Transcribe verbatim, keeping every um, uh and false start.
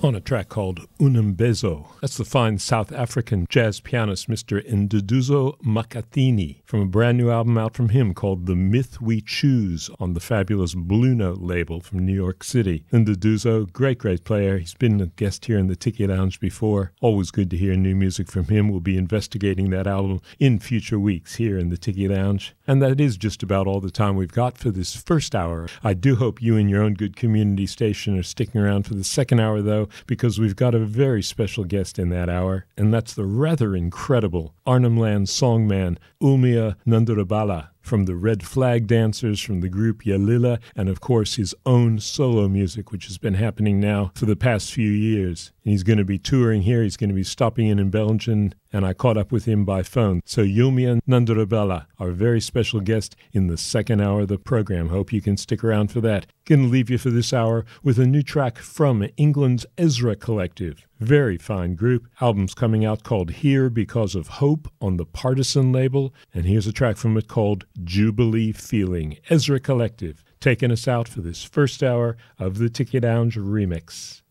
on a track called Unambezo. That's the fine South African jazz pianist Mister Nduduzo Makhathini from a brand new album out from him called The Myth We Choose on the fabulous Blue Note label from New York City. Nduduzo, great, great player. He's been a guest here in the Tiki Lounge before. Always good to hear new music from him. We'll be investigating that album in future weeks here in the Tiki Lounge. And that is just about all the time we've got for this first hour. I do hope you and your own good community station are sticking around for the second hour, though, because we've got a very special guest in that hour, and that's the rather incredible Arnhem Land songman Ulmia Nandurabala from the Red Flag Dancers, from the group Yalila, and of course his own solo music, which has been happening now for the past few years. And he's going to be touring here, he's going to be stopping in in Belgium, and I caught up with him by phone. So Ulmia Nandurabala, our very special guest in the second hour of the program. Hope you can stick around for that. Going to leave you for this hour with a new track from England's Ezra Collective. Very fine group. Album's coming out called Here Because of Hope on the Partisan label. And here's a track from it called Jubilee Feeling. Ezra Collective taking us out for this first hour of the Tiki Lounge Remix.